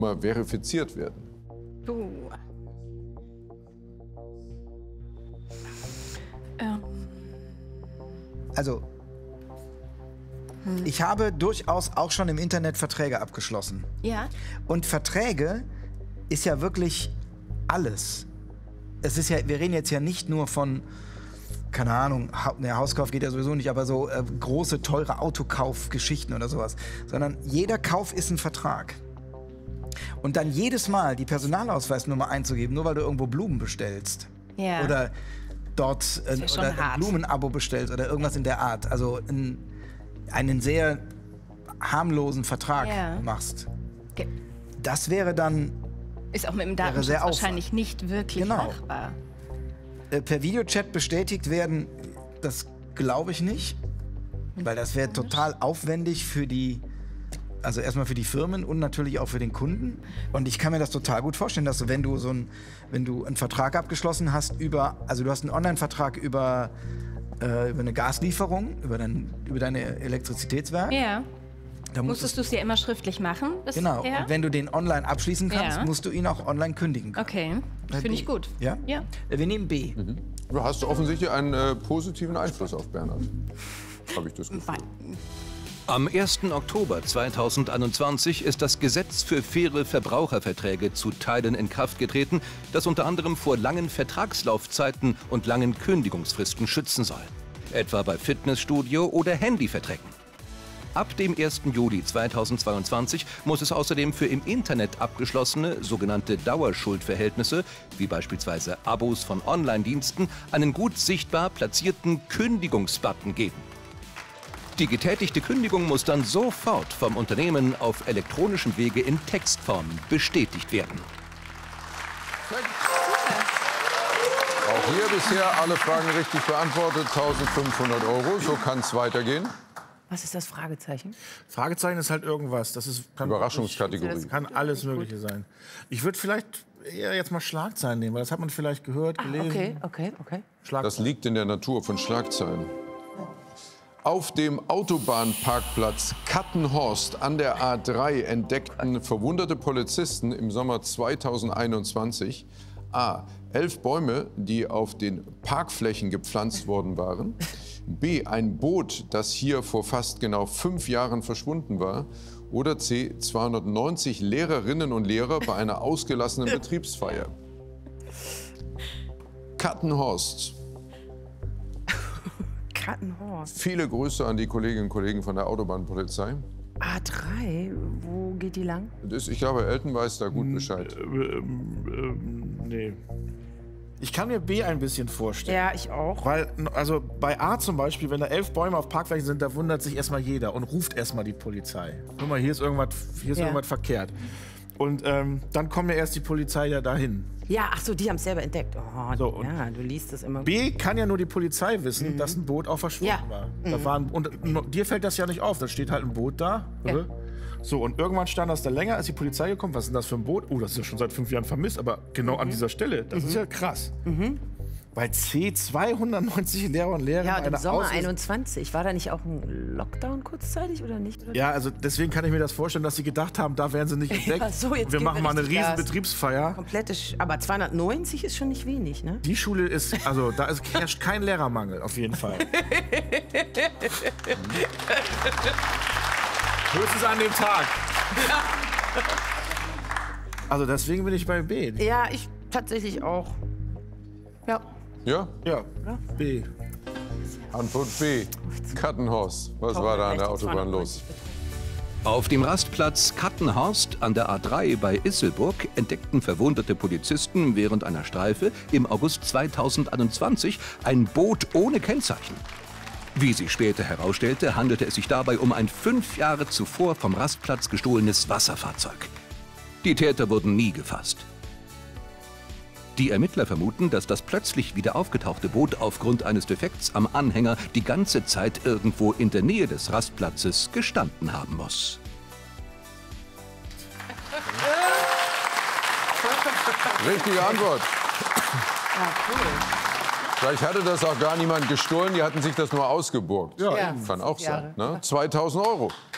mal verifiziert werden? Also, ich habe durchaus auch schon im Internet Verträge abgeschlossen. Ja. Und Verträge ist ja wirklich alles. Es ist ja, wir reden jetzt ja nicht nur von, keine Ahnung, der Hauskauf geht ja sowieso nicht, aber so große, teure Autokaufgeschichten oder sowas. Sondern jeder Kauf ist ein Vertrag. Und dann jedes Mal die Personalausweisnummer einzugeben, nur weil du irgendwo Blumen bestellst. Ja. Oder dort oder ein Blumenabo bestellst oder irgendwas in der Art. Also einen sehr harmlosen Vertrag machst. Okay. Das wäre dann... Ist auch mit dem Datenschutz wahrscheinlich nicht wirklich machbar. Per Videochat bestätigt werden, das glaube ich nicht. Weil das wäre total aufwendig für die... Also erstmal für die Firmen und natürlich auch für den Kunden. Und ich kann mir das total gut vorstellen, dass du, wenn du einen Vertrag abgeschlossen hast also du hast einen Online-Vertrag über eine Gaslieferung, über deine Elektrizitätswerk. Ja. Da musstest du es ja immer schriftlich machen. Genau. Und wenn du den online abschließen kannst, musst du ihn auch online kündigen können. Okay, finde ich gut. Ja? Ja. Wir nehmen B. Du hast offensichtlich einen positiven Einfluss auf Bernhard. Habe ich das Gefühl. Am 1. Oktober 2021 ist das Gesetz für faire Verbraucherverträge zu Teilen in Kraft getreten, das unter anderem vor langen Vertragslaufzeiten und langen Kündigungsfristen schützen soll. Etwa bei Fitnessstudio- oder Handyverträgen. Ab dem 1. Juli 2022 muss es außerdem für im Internet abgeschlossene sogenannte Dauerschuldverhältnisse, wie beispielsweise Abos von Online-Diensten, einen gut sichtbar platzierten Kündigungsbutton geben. Die getätigte Kündigung muss dann sofort vom Unternehmen auf elektronischem Wege in Textform bestätigt werden. Auch hier bisher alle Fragen richtig beantwortet. 1.500 €. So kann es weitergehen. Was ist das Fragezeichen? Fragezeichen ist halt irgendwas. Das ist Überraschungskategorie. Kann alles Mögliche sein. Ich würde vielleicht eher jetzt mal Schlagzeilen nehmen, weil das hat man vielleicht gehört, gelesen. Okay. Das liegt in der Natur von Schlagzeilen. Auf dem Autobahnparkplatz Kattenhorst an der A3 entdeckten verwunderte Polizisten im Sommer 2021 A. 11 Bäume, die auf den Parkflächen gepflanzt worden waren. B. Ein Boot, das hier vor fast genau 5 Jahren verschwunden war. Oder C. 290 Lehrerinnen und Lehrer bei einer ausgelassenen Betriebsfeier. Kattenhorst. Kattenhorst. Viele Grüße an die Kolleginnen und Kollegen von der Autobahnpolizei. A3, wo geht die lang? Ich glaube, Elton weiß da gut Bescheid. Nee. Ich kann mir B ein bisschen vorstellen. Ja, ich auch. Weil, also bei A zum Beispiel, wenn da 11 Bäume auf Parkflächen sind, da wundert sich erstmal jeder und ruft erstmal die Polizei. Guck mal, hier ist irgendwas verkehrt. Und dann kommt ja erst die Polizei ja dahin. Ja, ach so, die haben es selber entdeckt. Oh, So, ja, du liest das immer. B kann ja nur die Polizei wissen, dass ein Boot auch verschwunden war. Da war und dir fällt das ja nicht auf, da steht halt ein Boot da. Ja. So, und irgendwann stand das da länger, als die Polizei gekommen. Was ist denn das für ein Boot? Oh, das ist ja schon seit 5 Jahren vermisst, aber genau an dieser Stelle, das ist ja krass. Weil C 290 Lehrer und Lehrerinnen Ja, und im Sommer 21. War da nicht auch ein Lockdown kurzzeitig oder nicht? Oder? Ja, also deswegen kann ich mir das vorstellen, dass sie gedacht haben, da werden sie nicht entdeckt. Ja, so, jetzt wir geben machen mal eine richtig riesen Gas. Betriebsfeier. Aber 290 ist schon nicht wenig, ne? Die Schule ist, also da herrscht kein Lehrermangel, auf jeden Fall. Höchstens an dem Tag. Also deswegen bin ich bei B. Ja, ich tatsächlich auch. Ja. Ja? Ja, B. Antwort B. Kattenhorst. Was war da an der Autobahn los? Auf dem Rastplatz Kattenhorst an der A3 bei Isselburg entdeckten verwundete Polizisten während einer Streife im August 2021 ein Boot ohne Kennzeichen. Wie sich später herausstellte, handelte es sich dabei um ein 5 Jahre zuvor vom Rastplatz gestohlenes Wasserfahrzeug. Die Täter wurden nie gefasst. Die Ermittler vermuten, dass das plötzlich wieder aufgetauchte Boot aufgrund eines Defekts am Anhänger die ganze Zeit irgendwo in der Nähe des Rastplatzes gestanden haben muss. Richtige Antwort. Vielleicht hatte das auch gar niemand gestohlen, die hatten sich das nur ausgeborgt. Ja, Kann auch sein. Ne? 2.000 €.